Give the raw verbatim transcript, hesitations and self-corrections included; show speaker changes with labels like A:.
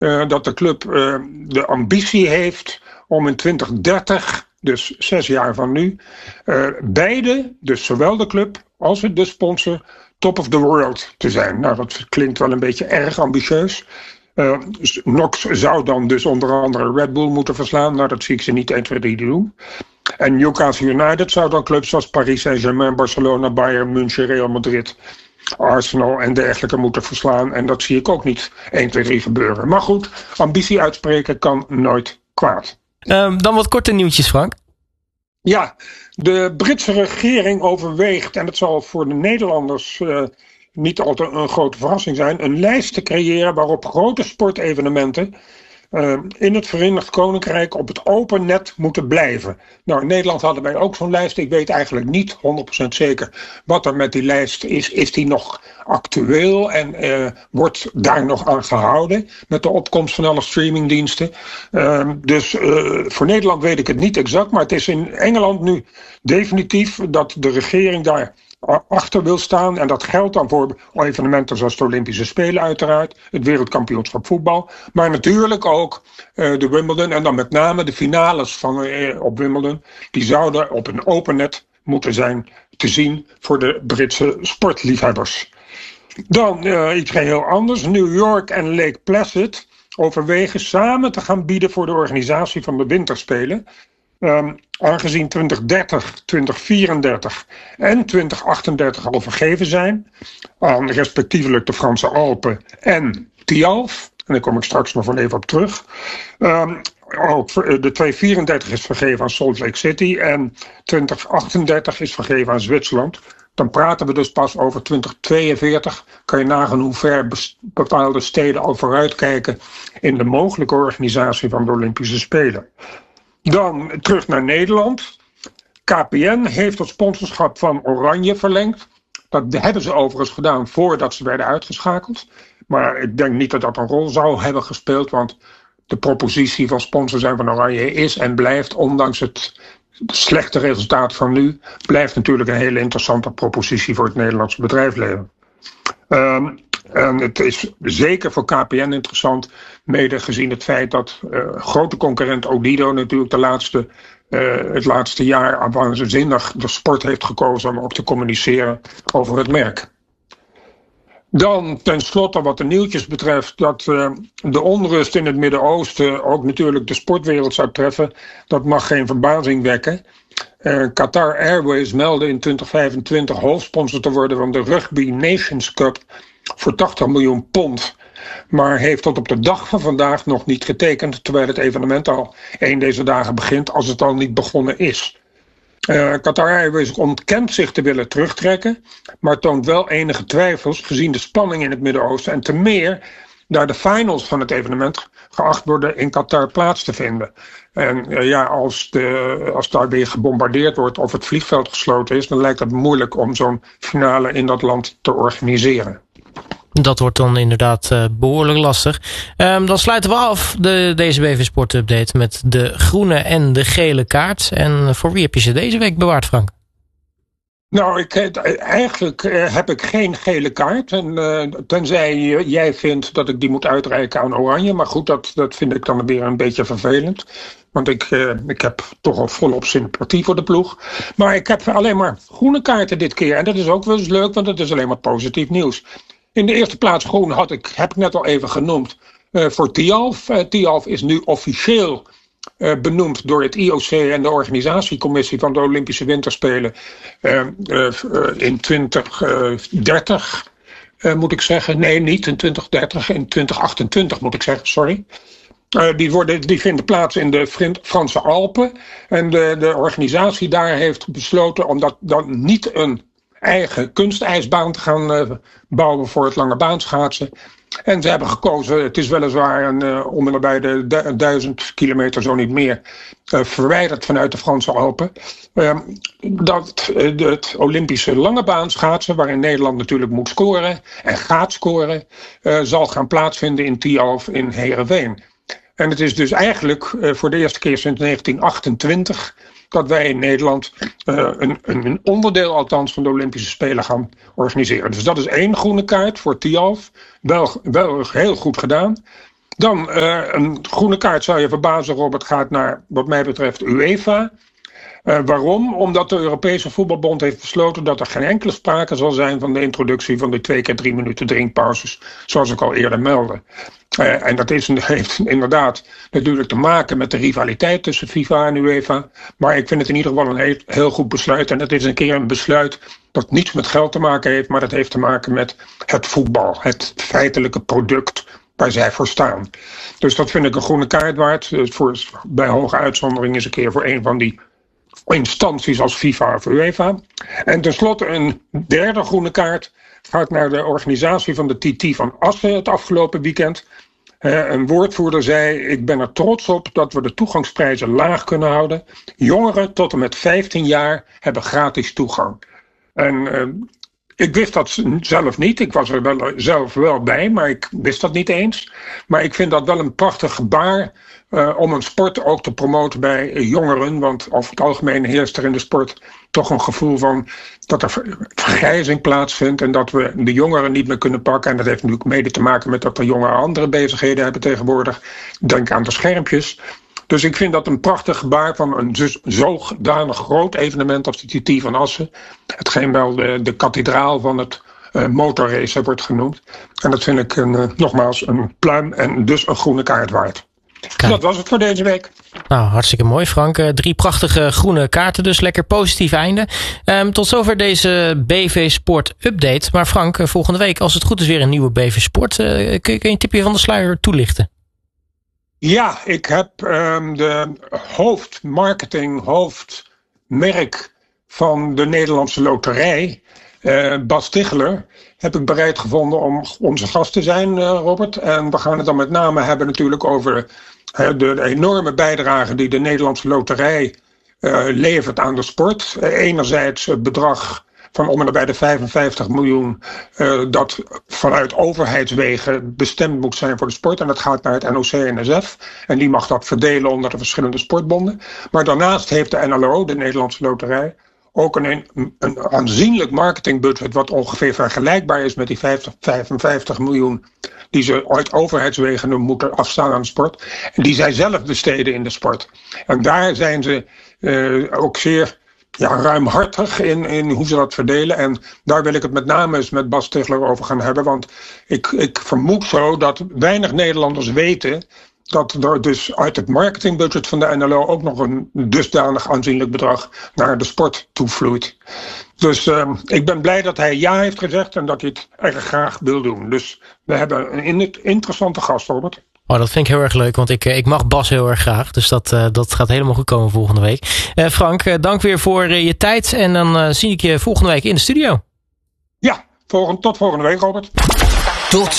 A: uh, dat de club uh, de ambitie heeft om in twintig dertig, dus zes jaar van nu, uh, beide, dus zowel de club als de sponsor, top of the world te zijn. Nou, dat klinkt wel een beetje erg ambitieus. Uh, Knox zou dan dus onder andere Red Bull moeten verslaan. Nou, dat zie ik ze niet één, twee, drie doen. En Newcastle United zou dan clubs zoals Paris Saint-Germain, Barcelona, Bayern, München, Real Madrid, Arsenal en dergelijke moeten verslaan. En dat zie ik ook niet één, twee, drie gebeuren. Maar goed, ambitie uitspreken kan nooit kwaad.
B: Uh, dan wat korte nieuwtjes, Frank.
A: Ja, de Britse regering overweegt, en dat zal voor de Nederlanders uh, niet altijd een grote verrassing zijn, een lijst te creëren waarop grote sportevenementen uh, in het Verenigd Koninkrijk op het open net moeten blijven. Nou, in Nederland hadden wij ook zo'n lijst. Ik weet eigenlijk niet honderd procent zeker wat er met die lijst is. Is die nog actueel en uh, wordt daar nog aan gehouden met de opkomst van alle streamingdiensten? Uh, dus uh, voor Nederland weet ik het niet exact, maar het is in Engeland nu definitief dat de regering daar achter wil staan. En dat geldt dan voor evenementen zoals de Olympische Spelen uiteraard, het wereldkampioenschap voetbal, maar natuurlijk ook uh, de Wimbledon en dan met name de finales van, uh, op Wimbledon. Die zouden op een open net moeten zijn te zien voor de Britse sportliefhebbers. Dan uh, iets heel anders. New York en Lake Placid overwegen samen te gaan bieden voor de organisatie van de winterspelen. Um, aangezien twintig dertig, twintig vierendertig en twintig achtendertig al vergeven zijn aan respectievelijk de Franse Alpen en Tialf, en daar kom ik straks nog van even op terug. Um, ook de tweehonderd vierendertig is vergeven aan Salt Lake City en twintig achtendertig is vergeven aan Zwitserland. Dan praten we dus pas over twintig tweeënveertig. Kan je nagaan hoe ver bepaalde steden al vooruitkijken in de mogelijke organisatie van de Olympische Spelen. Dan terug naar Nederland. K P N heeft het sponsorschap van Oranje verlengd. Dat hebben ze overigens gedaan voordat ze werden uitgeschakeld. Maar ik denk niet dat dat een rol zou hebben gespeeld. Want de propositie van sponsor zijn van Oranje is en blijft, ondanks het slechte resultaat van nu, blijft natuurlijk een hele interessante propositie voor het Nederlandse bedrijfsleven. Um, En het is zeker voor K P N interessant, mede gezien het feit dat uh, grote concurrent Odido natuurlijk de laatste, uh, het laatste jaar waanzinnig de sport heeft gekozen om ook te communiceren over het merk. Dan tenslotte wat de nieuwtjes betreft, dat uh, de onrust in het Midden-Oosten ook natuurlijk de sportwereld zou treffen. Dat mag geen verbazing wekken. Uh, Qatar Airways meldde in twintig vijfentwintig hoofdsponsor te worden van de Rugby Nations Cup voor tachtig miljoen pond. Maar heeft tot op de dag van vandaag nog niet getekend, terwijl het evenement al één deze dagen begint, als het al niet begonnen is. Uh, Qatar Airways ontkent zich te willen terugtrekken, maar toont wel enige twijfels gezien de spanning in het Midden-Oosten en te meer daar de finals van het evenement geacht worden in Qatar plaats te vinden. En uh, ja, als, de, als daar weer gebombardeerd wordt of het vliegveld gesloten is, dan lijkt het moeilijk om zo'n finale in dat land te organiseren.
B: Dat wordt dan inderdaad uh, behoorlijk lastig. Um, dan sluiten we af de, deze B V Sport Update met de groene en de gele kaart. En voor wie heb je ze deze week bewaard, Frank?
A: Nou, ik, eigenlijk heb ik geen gele kaart. En, uh, tenzij jij vindt dat ik die moet uitreiken aan Oranje. Maar goed, dat, dat vind ik dan weer een beetje vervelend. Want ik, uh, ik heb toch al volop sympathie voor de ploeg. Maar ik heb alleen maar groene kaarten dit keer. En dat is ook wel eens leuk, want het is alleen maar positief nieuws. In de eerste plaats groen had ik, heb ik net al even genoemd, uh, voor Tialf. Uh, Tialf is nu officieel uh, benoemd door het I O C en de organisatiecommissie van de Olympische Winterspelen uh, uh, in twintig dertig, uh, moet ik zeggen. Nee, niet in twintig dertig, in twintig achtentwintig moet ik zeggen, sorry. Uh, die, worden, die vinden plaats in de Franse Alpen. En de, de organisatie daar heeft besloten om dat dan niet een eigen kunstijsbaan te gaan uh, bouwen voor het lange baanschaatsen. En ze hebben gekozen, het is weliswaar een, uh, om en bij de du- duizend kilometer, zo niet meer, uh, verwijderd vanuit de Franse Alpen. Uh, dat uh, het Olympische lange baanschaatsen, waarin Nederland natuurlijk moet scoren en gaat scoren, uh, zal gaan plaatsvinden in Tialf in Heerenveen. En het is dus eigenlijk uh, voor de eerste keer sinds negentien achtentwintig... dat wij in Nederland uh, een, een onderdeel althans van de Olympische Spelen gaan organiseren. Dus dat is één groene kaart voor Tialf. Wel, wel heel goed gedaan. Dan uh, een groene kaart, zou je verbazen, Robert, gaat naar, wat mij betreft, UEFA. Uh, waarom? Omdat de Europese Voetbalbond heeft besloten dat er geen enkele sprake zal zijn van de introductie van de twee keer drie minuten drinkpauzes, zoals ik al eerder meldde. Uh, en dat is, heeft inderdaad natuurlijk te maken met de rivaliteit tussen FIFA en UEFA. Maar ik vind het in ieder geval een heel, heel goed besluit. En het is een keer een besluit dat niets met geld te maken heeft, maar dat heeft te maken met het voetbal, het feitelijke product waar zij voor staan. Dus dat vind ik een groene kaart waard. Dus voor, bij hoge uitzondering is een keer voor een van die instanties als FIFA of UEFA. En tenslotte een derde groene kaart gaat naar de organisatie van de T T van Assen het afgelopen weekend. Uh, een woordvoerder zei: ik ben er trots op dat we de toegangsprijzen laag kunnen houden. Jongeren tot en met vijftien jaar hebben gratis toegang. En uh, ik wist dat zelf niet. Ik was er wel, zelf wel bij, maar ik wist dat niet eens. Maar ik vind dat wel een prachtig gebaar uh, om een sport ook te promoten bij jongeren. Want over het algemeen heerst er in de sport toch een gevoel van dat er vergrijzing plaatsvindt en dat we de jongeren niet meer kunnen pakken. En dat heeft natuurlijk mede te maken met dat de jongeren andere bezigheden hebben tegenwoordig. Denk aan de schermpjes. Dus ik vind dat een prachtig gebaar van een zodanig groot evenement als de T T van Assen. Hetgeen wel de, de kathedraal van het uh, motorracen wordt genoemd. En dat vind ik een, uh, nogmaals een pluim en dus een groene kaart waard. Kijk. Dat was het voor deze week.
B: Nou, hartstikke mooi, Frank. Uh, drie prachtige groene kaarten, dus lekker positief einde. Um, tot zover deze B V Sport update. Maar Frank, uh, volgende week, als het goed is, weer een nieuwe B V Sport. Uh, kun, kun je een tipje van de sluier toelichten?
A: Ja, ik heb um, de hoofdmarketing, hoofdmerk van de Nederlandse Loterij, uh, Bas Ticheler, heb ik bereid gevonden om onze gast te zijn, uh, Robert. En we gaan het dan met name hebben natuurlijk over uh, de enorme bijdrage die de Nederlandse Loterij uh, levert aan de sport. Uh, enerzijds het bedrag van om en nabij de vijfenvijftig miljoen uh, dat vanuit overheidswegen bestemd moet zijn voor de sport. En dat gaat naar het N O C N S F. En die mag dat verdelen onder de verschillende sportbonden. Maar daarnaast heeft de N L O, de Nederlandse Loterij, ook een, een aanzienlijk marketingbudget wat ongeveer vergelijkbaar is met die vijftig, vijfenvijftig miljoen die ze uit overheidswegen moeten afstaan aan de sport. En die zij zelf besteden in de sport. En daar zijn ze uh, ook zeer ja, ruimhartig in, in hoe ze dat verdelen. En daar wil ik het met name eens met Bas Ticheler over gaan hebben. Want ik, ik vermoed zo dat weinig Nederlanders weten dat er dus uit het marketingbudget van de N L O ook nog een dusdanig aanzienlijk bedrag naar de sport toevloeit. Dus uh, ik ben blij dat hij ja heeft gezegd en dat hij het erg graag wil doen. Dus we hebben een interessante gast, Robert.
B: Oh, dat vind ik heel erg leuk, want ik, ik mag Bas heel erg graag. Dus dat, uh, dat gaat helemaal goed komen volgende week. Uh, Frank, uh, dank weer voor uh, je tijd. En dan uh, zie ik je volgende week in de studio.
A: Ja, volgende, tot volgende week, Robert.
C: Tot